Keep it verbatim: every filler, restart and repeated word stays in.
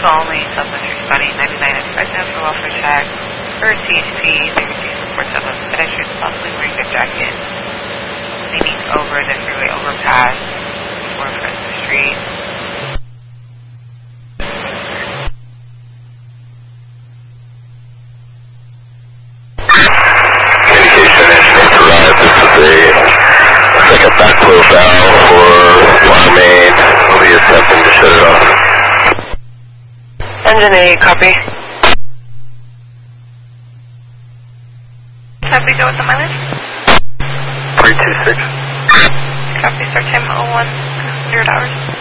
only, Southwest responding ninety-nine inspector for welfare check. For T H P, they received reports of a pedestrian possibly wearing a jacket leaning over the freeway overpass before Fresno Street. Second backflow valve for water main. We'll be attempting to shut it off. Engine eight, copy. Copy, go with the mileage. three two six. Copy, start time oh one, zero hours.